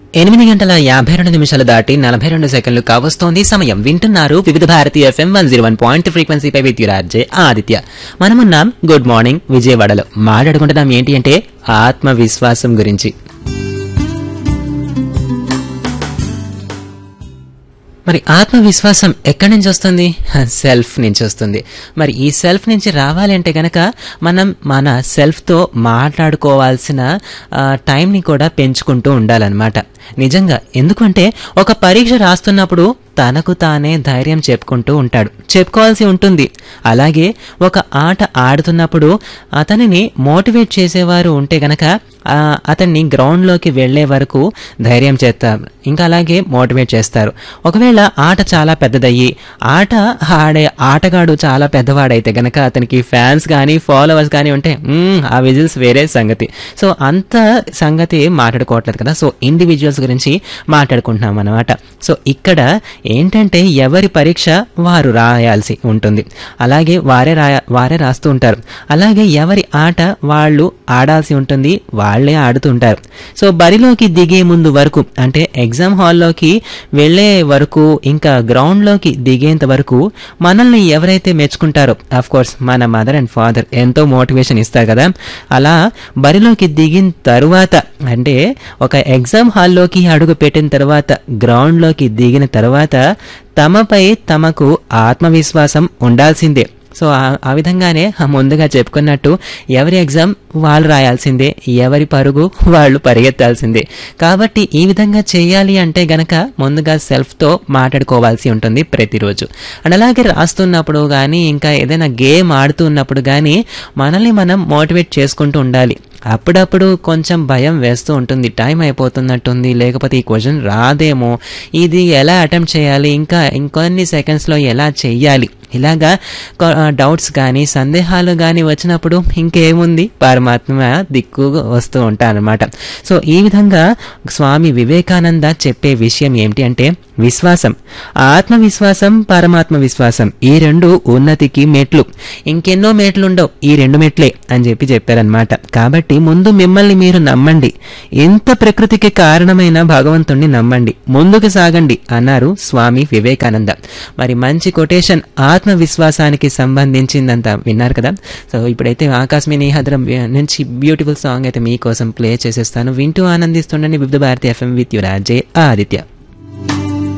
8:52 దాటి 42 కావస్తోంది సమయం. వింటున్నారు వివిధ Bharati FM 101 ఫ్రీక్వెన్సీపై with your Aditya. మనమున్నాం గుడ్ మార్నింగ్ విజయవాడలో. మాట్లాడుకుంటున్నాం ఏంటి అంటే ఆత్మవిశ్వాసం గురించి. మరి ఆత్మవిశ్వాసం ఎక్కడి నుంచి వస్తుంది? సెల్ఫ్ నుంచి వస్తుంది. మరి ఈ సెల్ఫ్ నుంచి రావాలి అంటే గనక మనం మన సెల్ఫ్తో మాట్లాడుకోవాల్సిన టైంని కూడా పెంచుకుంటూ ఉండాలన్నమాట. నిజంగా ఎందుకంటే ఒక పరీక్ష రాస్తున్నప్పుడు తనకు తానే ధైర్యం చెప్పుకుంటూ ఉంటాడు, చెప్పుకోవాల్సి ఉంటుంది. అలాగే ఒక ఆట ఆడుతున్నప్పుడు అతనిని మోటివేట్ చేసేవారు ఉంటే గనక అతన్ని గ్రౌండ్లోకి వెళ్లే వరకు ధైర్యం చేస్తారు, ఇంకా అలాగే మోటివేట్ చేస్తారు. ఒకవేళ ఆట చాలా పెద్దదయ్యి ఆట ఆడే ఆటగాడు చాలా పెద్దవాడైతే గనక అతనికి ఫ్యాన్స్ కానీ ఫాలోవర్స్ కానీ ఉంటే ఆ విజిల్స్ వేరే సంగతి. సో అంత సంగతి మాట్లాడుకోవట్లేదు కదా. సో ఇండివిజువల్స్ గురించి మాట్లాడుకుంటున్నాం అన్నమాట. సో ఇక్కడ ఏంటంటే ఎవరి పరీక్ష వారు రాయాల్సి ఉంటుంది, అలాగే వారే రాస్తూ ఉంటారు. అలాగే ఎవరి ఆట వాళ్ళు ఆడాల్సి ఉంటుంది, వాళ్లే ఆడుతుంటారు. సో బరిలోకి దిగే ముందు వరకు అంటే ఎగ్జామ్ హాల్లోకి వెళ్లే వరకు ఇంకా గ్రౌండ్లోకి దిగేంత వరకు మనల్ని ఎవరైతే మెచ్చుకుంటారో అఫ్ కోర్స్ మన మదర్ అండ్ ఫాదర్ ఎంతో మోటివేషన్ ఇస్తారు కదా. అలా బరిలోకి దిగిన తరువాత అంటే ఒక ఎగ్జామ్ హాల్లోకి అడుగు పెట్టిన తర్వాత గ్రౌండ్లోకి దిగిన తర్వాత తమపై తమకు ఆత్మవిశ్వాసం ఉండాల్సిందే. సో ఆ విధంగానే ముందుగా చెప్పుకున్నట్టు ఎవరి ఎగ్జామ్ వాళ్ళు రాయాల్సిందే, ఎవరి పరుగు వాళ్ళు పరిగెత్తాల్సిందే. కాబట్టి ఈ విధంగా చేయాలి అంటే గనక ముందుగా సెల్ఫ్తో మాట్లాడుకోవాల్సి ఉంటుంది ప్రతిరోజు. అండ్ అలాగే రాస్తున్నప్పుడు కానీ ఇంకా ఏదైనా గేమ్ ఆడుతున్నప్పుడు కానీ మనల్ని మనం మోటివేట్ చేసుకుంటూ ఉండాలి. అప్పుడప్పుడు కొంచెం భయం వేస్తూ ఉంటుంది, టైం అయిపోతున్నట్టుంది, లేకపోతే ఈ క్వశ్చన్ రాదేమో, ఇది ఎలా అటెంప్ట్ చేయాలి, ఇంకా ఇంకొన్ని సెకండ్స్లో ఎలా చెయ్యాలి, ఇలాగా డౌట్స్ కానీ సందేహాలు కానీ వచ్చినప్పుడు ఇంకేముంది పరమాత్మ దిక్కు వస్తూ ఉంటారనమాట. సో ఈ విధంగా స్వామి వివేకానంద చెప్పే విషయం ఏమిటి అంటే విశ్వాసం, ఆత్మవిశ్వాసం, పరమాత్మ విశ్వాసం ఈ రెండు ఉన్నతికి మెట్లు. ఇంకెన్నో మెట్లు ఉండవు, ఈ రెండు మెట్లే అని చెప్పారనమాట. కాబట్టి ముందు మిమ్మల్ని మీరు నమ్మండి, ఎంత ప్రకృతికి కారణమైన భగవంతుణ్ణి నమ్మండి, ముందుకు సాగండి అన్నారు స్వామి వివేకానంద. మరి మంచి కొటేషన్ ఆత్మవిశ్వాసానికి సంబంధించిందంతా విన్నారు కదా. సో ఇప్పుడైతే ఆకాశమే నీహద్రం నుంచి బ్యూటిఫుల్ సాంగ్ అయితే మీకోసం ప్లే చేసేస్తాను. వింటూ ఆనందిస్తుండండి వివిధ Bharati FM with your Aditya.